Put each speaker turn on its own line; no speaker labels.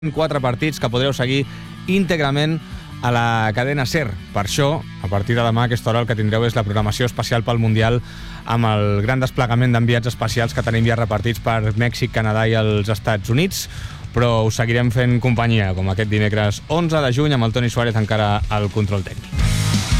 4 partits que podreu seguir íntegrament a la cadena SER. Per això, a partir de demà, a aquesta hora, el que tindreu és la programació especial pel Mundial amb el gran desplegament d'enviats especials que tenim ja repartits per Mèxic, Canadà i els Estats Units, però us seguirem fent companyia, com aquest dimecres 11 de juny, amb el Toni Suárez encara al control tècnic.